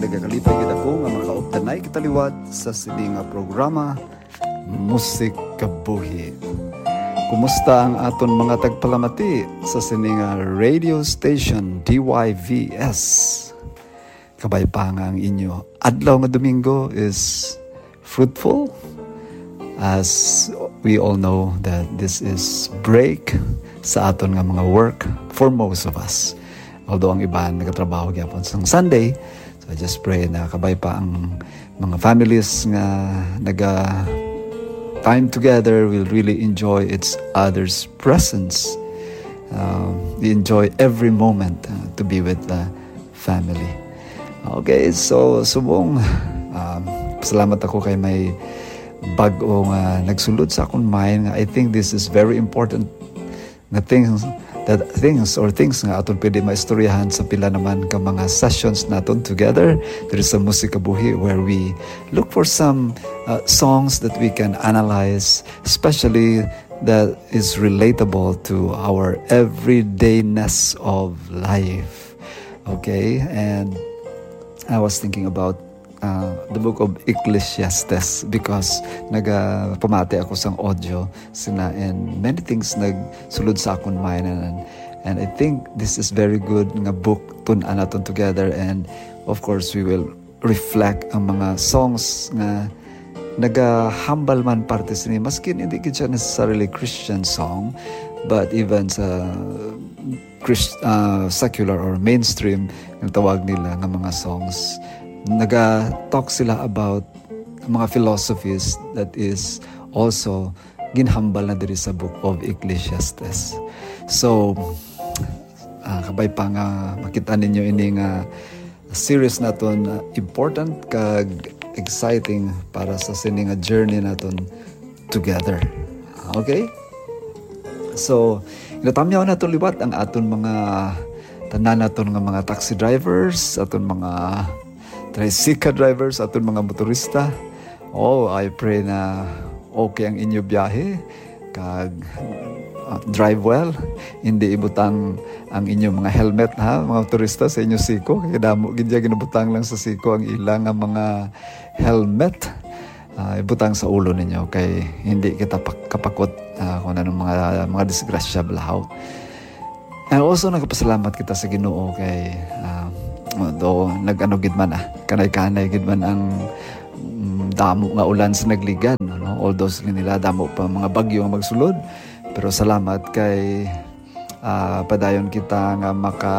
nagakalipay gid ako nga makauptanay kitaliwat sa sining nga programa Musik Kabuhi. Kumusta ang aton mga tagpalamati sa sining radio station DYVS? Kabay pa nga ang inyo adlaw nga Domingo is fruitful, as we all know that this is break sa aton nga mga work for most of us. Although ang iba nagatrabaho gyapon sa Sunday, so I just pray na kabay pa ang mga families nga naga time together will really enjoy each other's presence. We enjoy every moment to be with the family. Okay, so subong salamat ako kay may bag-o nga nagsulod sa akong mind. I think this is very important na things nga aton pwede maistoryahan sa pila naman ka mga sessions naton together. There is a Musik Kabuhi where we look for some songs that we can analyze, especially that is relatable to our everydayness of life. Okay, and I was thinking about the book of Ecclesiastes because pamati ako sang audio sina and many things nagsulod sa akong mind and I think this is very good nga book tun-an naton together, and of course we will reflect ang mga songs nga nagahambal man parte sini maskin hindi gid siya necessarily Christian song, but even sa secular or mainstream ang tawag nila nga mga songs, naga-talk sila about mga philosophies that is also ginhambal na diri sa book of Ecclesiastes. So, kabay pa nga makita ninyo ini nga series naton important kag exciting para sa sining nga journey naton together. Okay? So, inatamyaw naton liwat ang aton mga tanan naton nga mga taxi drivers, aton mga tricycle drivers, aton mga motorista. I pray na okay ang inyo biyahe, kag drive well, hindi ibutang ang inyo mga helmet ha, mga motorista sa inyo siko, kaya damo gid ginabutang lang sa siko ang ilang nga mga helmet. Ibutang sa ulo ninyo kay hindi kita kapakot kung anong mga disgrasya balahaw. And also nagpasalamat kita sa Ginoo kay do nag-ano gid man kanay-kanay gid man ang damo nga ulan sa nagligan, no? Although nila damo pa mga bagyo nga magsulod, pero salamat kay padayon kita nga maka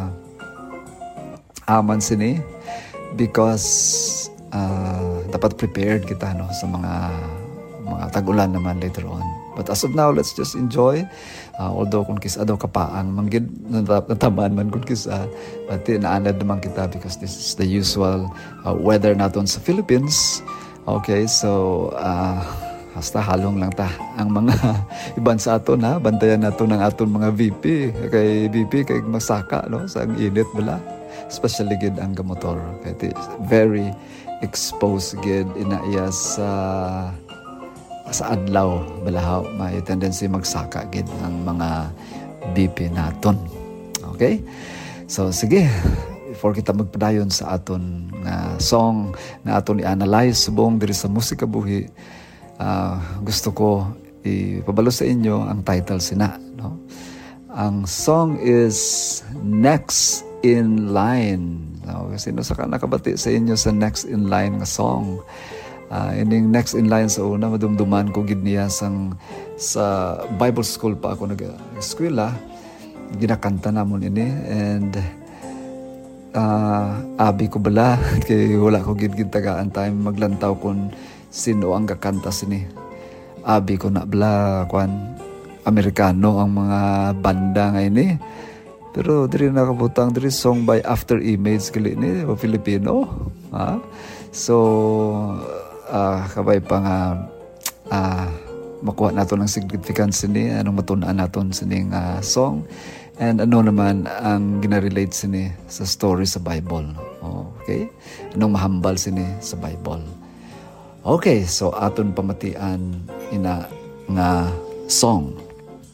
aman sini because dapat prepared kita no sa mga tag-ulan naman later on. But as of now, let's just enjoy. Although kung kisa daw kapaang manggid natamaan man kung kisa, but naanad naman kita because this is the usual weather naton sa Philippines. Okay, so hasta halong lang ta ang mga iban sa aton ha, bantayan naton ang aton mga VP kay masaka no sa ang init bala, especially gid ang gamotor kay very exposed gid inaiya sa adlaw balahaw, may tendency magsaka gid ang mga BP naton. Okay? So sige, before kita magpadayon sa aton song na aton i-analyze subong diri sa Musik Kabuhi, gusto ko ipabalo sa inyo ang title sina, no? Ang song is Next in Line. Sino sa nakabati sa inyo sa Next in Line nga song? Ining Next in Line sa una madumduman ko gid niya sa Bible school pa ako nag-eskwela, ginakanta namon ini, and abi ko bala kay wala ko gid tagaan time maglantaw kun sino ang kakanta sini. Abi ko na bala kwan Amerikano ang mga banda nga ini, pero diri nakabutang diri song by After Image kali ni Filipino ha. So kabay pa nga makuha nato ng significance ni anong matun-an naton sining song, and ano naman ang ginarelate sini sa story sa Bible. Okay, anong mahambal sini sa Bible. Okay, so aton pamatian ina nga song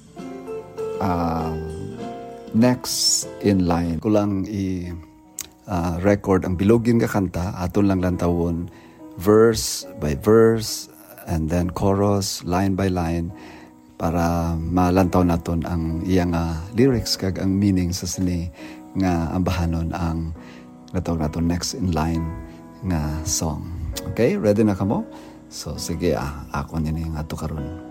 Next in Line. Kulang record ang bilogin nga kanta, aton lang lantawon verse by verse and then chorus line by line para malantaw naton ang iyang lyrics kag ang meaning sa sini nga ambahanon ang natawag naton next in line nga song. Okay, ready na kamo? So sige ako nini nga to karon.